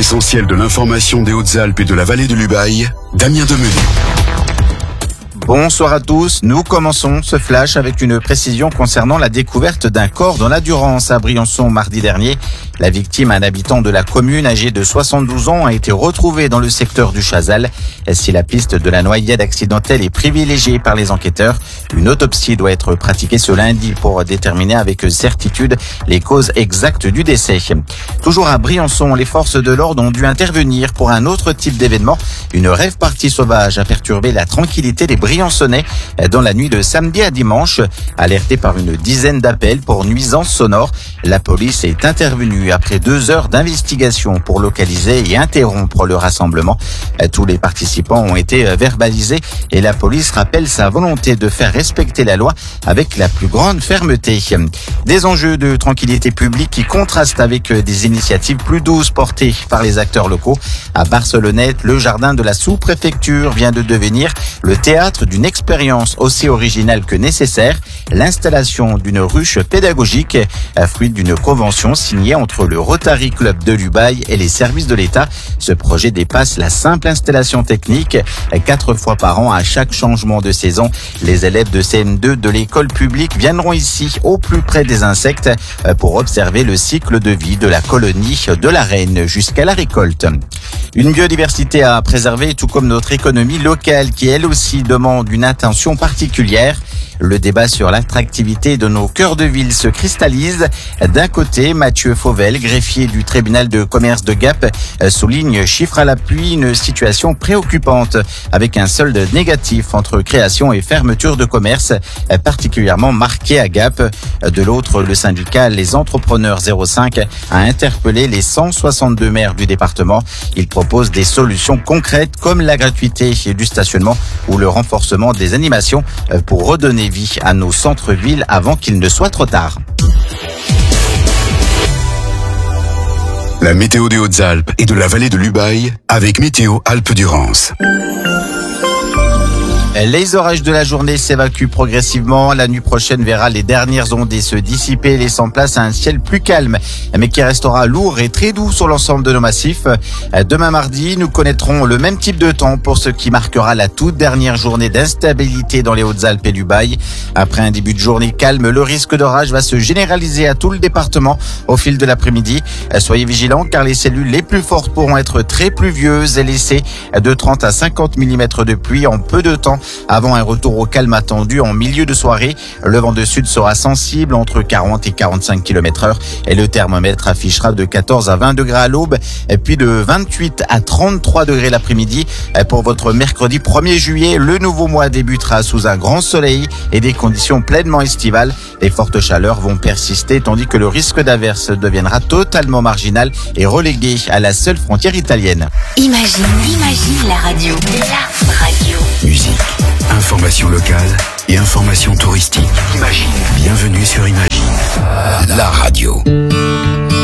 L'essentiel de l'information des Hautes-Alpes et de la vallée de l'Ubaye, Damien Demenez. Bonsoir à tous, nous commençons ce flash avec une précision concernant la découverte d'un corps dans la Durance à Briançon mardi dernier. La victime, un habitant de la commune âgé de 72 ans, a été retrouvé dans le secteur du Chazal. Si la piste de la noyade accidentelle est privilégiée par les enquêteurs, une autopsie doit être pratiquée ce lundi pour déterminer avec certitude les causes exactes du décès. Toujours à Briançon, les forces de l'ordre ont dû intervenir pour un autre type d'événement. Une rave-party sauvage a perturbé la tranquillité des Briançonnais dans la nuit de samedi à dimanche. Alerté par une dizaine d'appels pour nuisances sonores, la police est intervenue après 2 heures d'investigation pour localiser et interrompre le rassemblement. Tous les participants ont été verbalisés et la police rappelle sa volonté de faire respecter la loi avec la plus grande fermeté. Des enjeux de tranquillité publique qui contrastent avec des initiatives plus douces portées par les acteurs locaux. À Barcelonnette, le jardin de la sous-préfecture vient de devenir le théâtre d'une expérience aussi originale que nécessaire, l'installation d'une ruche pédagogique, fruit d'une convention signée entre le Rotary Club de l'Ubaye et les services de l'État. Ce projet dépasse la simple installation technique. 4 fois par an, à chaque changement de saison, les élèves de CM2 de l'école publique viendront ici, au plus près des insectes, pour observer le cycle de vie de la colonie de la reine jusqu'à la récolte. Une biodiversité à préserver, tout comme notre économie locale qui elle aussi demande une attention particulière. Le débat sur l'attractivité de nos cœurs de ville se cristallise. D'un côté, Mathieu Fauvel, greffier du tribunal de commerce de Gap, souligne, chiffre à l'appui, une situation préoccupante avec un solde négatif entre création et fermeture de commerce, particulièrement marqué à Gap. De l'autre, le syndicat Les Entrepreneurs 05 a interpellé les 162 maires du département. Il propose des solutions concrètes comme la gratuité du stationnement ou le renforcement des animations pour redonner vie à nos centres-villes avant qu'il ne soit trop tard. La météo des Hautes-Alpes et de la vallée de l'Ubaye avec Météo Alpes-Durance. Les orages de la journée s'évacuent progressivement. La nuit prochaine verra les dernières ondées se dissiper, laissant place à un ciel plus calme, mais qui restera lourd et très doux sur l'ensemble de nos massifs. Demain mardi, nous connaîtrons le même type de temps pour ce qui marquera la toute dernière journée d'instabilité dans les Hautes-Alpes et l'Ubaye. Après un début de journée calme, le risque d'orage va se généraliser à tout le département au fil de l'après-midi. Soyez vigilants car les cellules les plus fortes pourront être très pluvieuses et laisser de 30 à 50 mm de pluie en peu de temps avant un retour au calme attendu en milieu de soirée. Le vent de sud sera sensible entre 40 et 45 km/h et le thermomètre affichera de 14 à 20 degrés à l'aube et puis de 28 à 33 degrés l'après-midi. Pour votre mercredi 1er juillet, le nouveau mois débutera sous un grand soleil et des conditions pleinement estivales. Les fortes chaleurs vont persister tandis que le risque d'averse deviendra totalement marginal et relégué à la seule frontière italienne. Imagine la radio. La radio. Musique, information locale et information touristique. Imagine. Bienvenue sur Imagine, la radio.